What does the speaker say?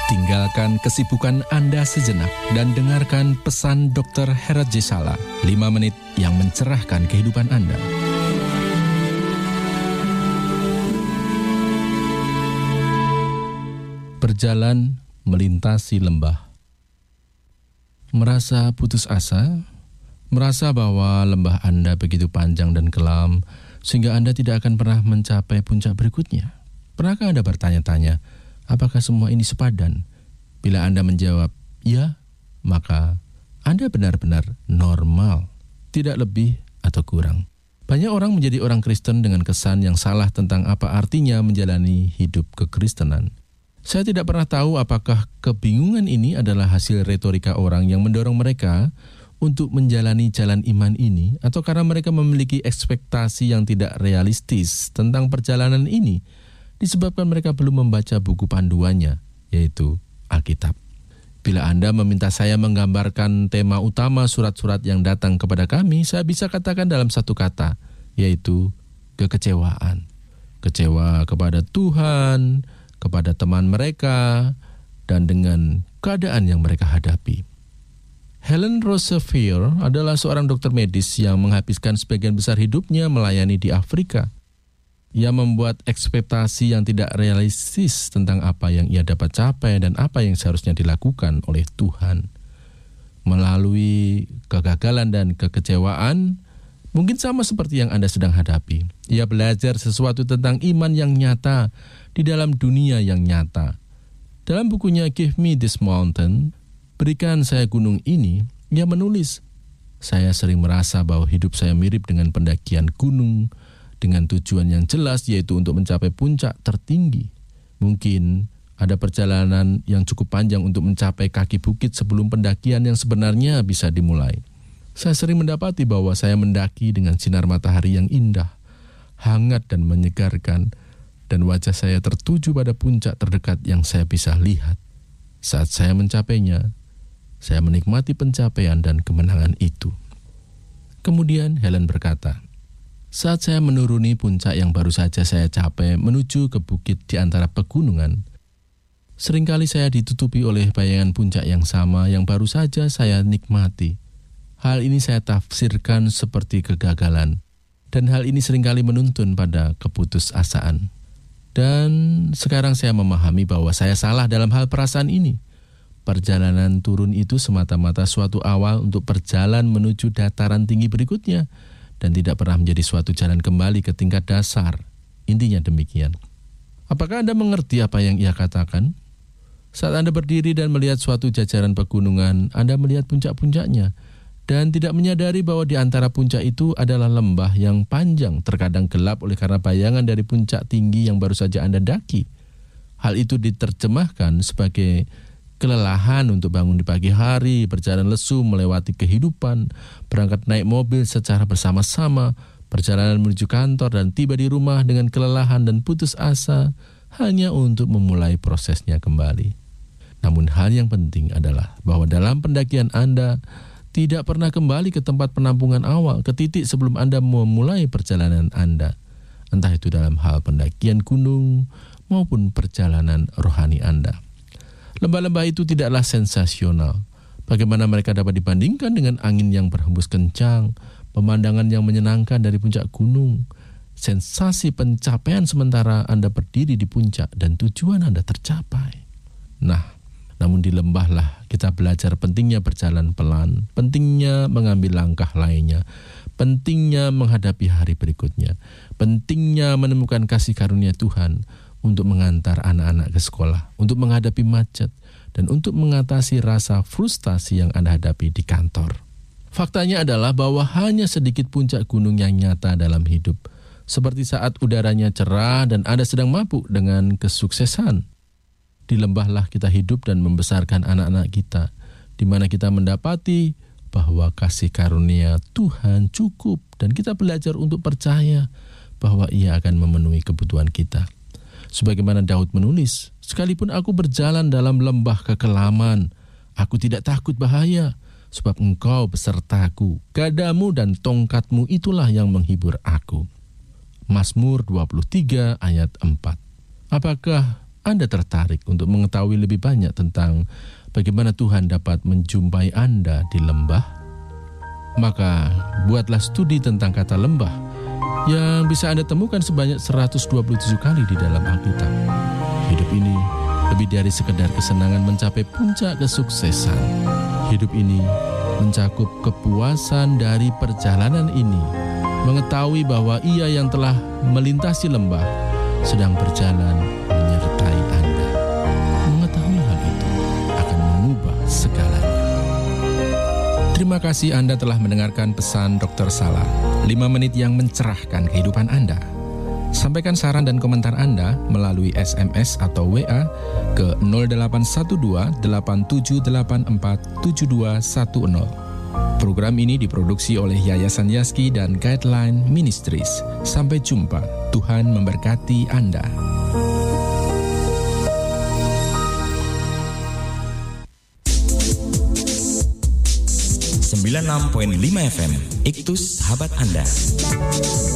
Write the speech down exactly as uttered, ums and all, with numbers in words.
Tinggalkan kesibukan Anda sejenak dan dengarkan pesan dokter Herat J. Sala, lima menit yang mencerahkan kehidupan Anda. Berjalan melintasi lembah. Merasa putus asa? Merasa bahwa lembah Anda begitu panjang dan kelam sehingga Anda tidak akan pernah mencapai puncak berikutnya? Pernahkah Anda bertanya-tanya, apakah semua ini sepadan? Bila Anda menjawab, ya, maka Anda benar-benar normal, tidak lebih atau kurang. Banyak orang menjadi orang Kristen dengan kesan yang salah tentang apa artinya menjalani hidup kekristenan. Saya tidak pernah tahu apakah kebingungan ini adalah hasil retorika orang yang mendorong mereka untuk menjalani jalan iman ini, atau karena mereka memiliki ekspektasi yang tidak realistis tentang perjalanan ini, disebabkan mereka belum membaca buku panduannya, yaitu Alkitab. Bila Anda meminta saya menggambarkan tema utama surat-surat yang datang kepada kami, saya bisa katakan dalam satu kata, yaitu kekecewaan. Kecewa kepada Tuhan, kepada teman mereka, dan dengan keadaan yang mereka hadapi. Helen Roseveare adalah seorang dokter medis yang menghabiskan sebagian besar hidupnya melayani di Afrika. Ia membuat ekspektasi yang tidak realistis tentang apa yang ia dapat capai dan apa yang seharusnya dilakukan oleh Tuhan. Melalui kegagalan dan kekecewaan, mungkin sama seperti yang Anda sedang hadapi. Ia belajar sesuatu tentang iman yang nyata di dalam dunia yang nyata. Dalam bukunya Give Me This Mountain, Berikan Saya Gunung Ini, ia menulis, saya sering merasa bahwa hidup saya mirip dengan pendakian gunung, dengan tujuan yang jelas, yaitu untuk mencapai puncak tertinggi. Mungkin ada perjalanan yang cukup panjang untuk mencapai kaki bukit sebelum pendakian yang sebenarnya bisa dimulai. Saya sering mendapati bahwa saya mendaki dengan sinar matahari yang indah, hangat dan menyegarkan, dan wajah saya tertuju pada puncak terdekat yang saya bisa lihat. Saat saya mencapainya, saya menikmati pencapaian dan kemenangan itu. Kemudian Helen berkata, saat saya menuruni puncak yang baru saja saya capai menuju ke bukit di antara pegunungan, seringkali saya ditutupi oleh bayangan puncak yang sama yang baru saja saya nikmati. Hal ini saya tafsirkan seperti kegagalan, dan hal ini seringkali menuntun pada keputusasaan. Dan sekarang saya memahami bahwa saya salah dalam hal perasaan ini. Perjalanan turun itu semata-mata suatu awal untuk berjalan menuju dataran tinggi berikutnya, dan tidak pernah menjadi suatu jalan kembali ke tingkat dasar. Intinya demikian. Apakah Anda mengerti apa yang ia katakan? Saat Anda berdiri dan melihat suatu jajaran pegunungan, Anda melihat puncak-puncaknya, dan tidak menyadari bahwa di antara puncak itu adalah lembah yang panjang, terkadang gelap oleh karena bayangan dari puncak tinggi yang baru saja Anda daki. Hal itu diterjemahkan sebagai kelelahan untuk bangun di pagi hari, berjalan lesu melewati kehidupan, berangkat naik mobil secara bersama-sama, perjalanan menuju kantor dan tiba di rumah dengan kelelahan dan putus asa hanya untuk memulai prosesnya kembali. Namun hal yang penting adalah bahwa dalam pendakian Anda tidak pernah kembali ke tempat penampungan awal, ke titik sebelum Anda memulai perjalanan Anda. Entah itu dalam hal pendakian gunung maupun perjalanan rohani Anda. Lembah-lembah itu tidaklah sensasional. Bagaimana mereka dapat dibandingkan dengan angin yang berhembus kencang, pemandangan yang menyenangkan dari puncak gunung, sensasi pencapaian sementara Anda berdiri di puncak dan tujuan Anda tercapai. Nah, namun di lembahlah kita belajar pentingnya berjalan pelan, pentingnya mengambil langkah lainnya, pentingnya menghadapi hari berikutnya, pentingnya menemukan kasih karunia Tuhan untuk mengantar anak-anak ke sekolah, untuk menghadapi macet, dan untuk mengatasi rasa frustasi yang Anda hadapi di kantor. Faktanya adalah bahwa hanya sedikit puncak gunung yang nyata dalam hidup, seperti saat udaranya cerah dan Anda sedang mabuk dengan kesuksesan. Di lembahlah kita hidup dan membesarkan anak-anak kita, di mana kita mendapati bahwa kasih karunia Tuhan cukup, dan kita belajar untuk percaya bahwa Ia akan memenuhi kebutuhan kita. Sebagaimana Daud menulis, sekalipun aku berjalan dalam lembah kekelaman, aku tidak takut bahaya, sebab Engkau besertaku, gadamu dan tongkatmu itulah yang menghibur aku. Mazmur dua puluh tiga ayat empat. Apakah Anda tertarik untuk mengetahui lebih banyak tentang bagaimana Tuhan dapat menjumpai Anda di lembah? Maka buatlah studi tentang kata lembah yang bisa Anda temukan sebanyak seratus dua puluh tujuh kali di dalam Alkitab. Hidup ini lebih dari sekedar kesenangan mencapai puncak kesuksesan. Hidup ini mencakup kepuasan dari perjalanan ini, mengetahui bahwa Ia yang telah melintasi lembah sedang berjalan menyertai Anda. Mengetahui hal itu akan mengubah segalanya. Terima kasih Anda telah mendengarkan pesan dokter Salah, lima menit yang mencerahkan kehidupan Anda. Sampaikan saran dan komentar Anda melalui S M S atau W A ke nol delapan satu dua delapan tujuh delapan empat tujuh dua satu nol. Program ini diproduksi oleh Yayasan Yaski dan Guideline Ministries. Sampai jumpa. Tuhan memberkati Anda. sembilan puluh enam koma lima F M, Iktus Sahabat Anda.